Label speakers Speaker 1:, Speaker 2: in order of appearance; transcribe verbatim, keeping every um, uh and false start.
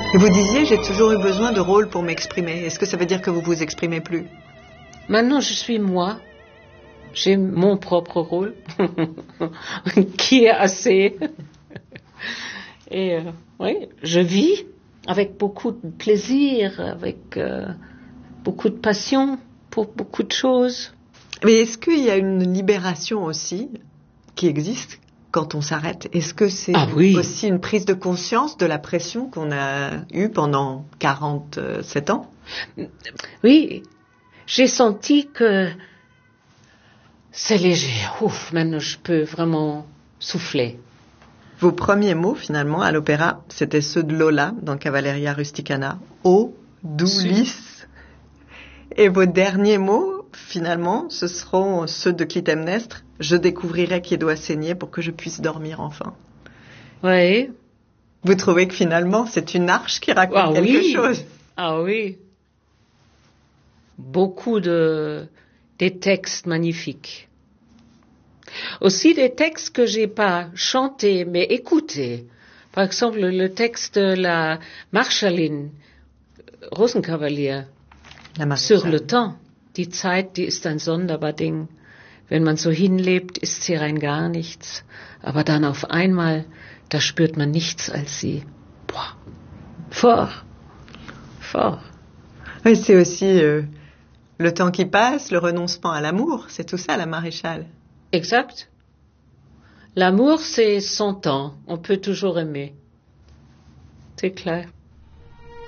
Speaker 1: Et vous disiez, j'ai toujours eu besoin de rôle pour m'exprimer. Est-ce que ça veut dire que vous vous exprimez plus?
Speaker 2: Maintenant, je suis moi. J'ai mon propre rôle, qui est assez. Et euh, oui, je vis avec beaucoup de plaisir, avec euh, beaucoup de passion pour beaucoup de choses.
Speaker 1: Mais est-ce qu'il y a une libération aussi qui existe quand on s'arrête? Est-ce que c'est
Speaker 2: ah, oui.
Speaker 1: aussi une prise de conscience de la pression qu'on a eue pendant quarante-sept ans?
Speaker 2: Oui, j'ai senti que c'est léger. Ouf, maintenant je peux vraiment souffler.
Speaker 1: Vos premiers mots, finalement, à l'opéra, c'était ceux de Lola dans Cavalleria Rusticana. Eau, doux, lisse. Et vos derniers mots, finalement, ce seront ceux de Clytemnestre. Je découvrirai qui doit saigner pour que je puisse dormir enfin.
Speaker 2: Oui.
Speaker 1: Vous trouvez que finalement, c'est une arche qui raconte
Speaker 2: ah,
Speaker 1: quelque
Speaker 2: oui.
Speaker 1: chose?
Speaker 2: Ah oui. Beaucoup de des textes magnifiques. Aussi des textes que j'ai pas chantés, mais écoutés. Par exemple, le texte de la Marschallin, Rosenkavalier, sur le temps. Die Zeit, die ist ein sonderbar Ding. Wenn man so hinlebt, ist sie rein gar nichts. Aber dann auf einmal, da spürt man nichts als sie. Boah. Fort. Fort.
Speaker 1: Oui, c'est aussi euh, le temps qui passe, le renoncement à l'amour. C'est tout ça, la maréchale.
Speaker 2: Exact. L'amour, c'est son temps. On peut toujours aimer. C'est clair.